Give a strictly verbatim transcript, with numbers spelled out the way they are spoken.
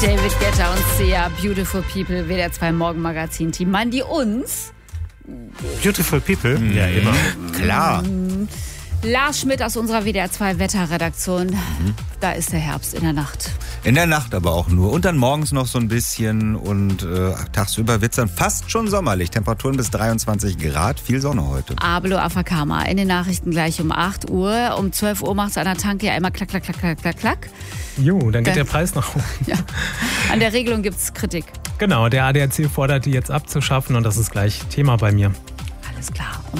David Guetta und Sia, Beautiful People, W D R zwei Morgenmagazin-Team. Meinen die uns? Beautiful People? Mhm. Ja, immer. Klar. Lars Schmidt aus unserer W D R zwei Wetterredaktion. Mhm. Da ist der Herbst in der Nacht. In der Nacht aber auch nur. Und dann morgens noch so ein bisschen. Und äh, tagsüber wird es dann fast schon sommerlich. Temperaturen bis dreiundzwanzig Grad. Viel Sonne heute. Abelo Afakama. In den Nachrichten gleich um acht Uhr. Um zwölf Uhr macht es an der Tanke ja einmal klack, klack, klack, klack, klack, klack. Jo, dann geht der Preis nach oben. Ja. An der Regelung gibt es Kritik. Genau, der A D A C fordert die jetzt abzuschaffen und das ist gleich Thema bei mir. Alles klar.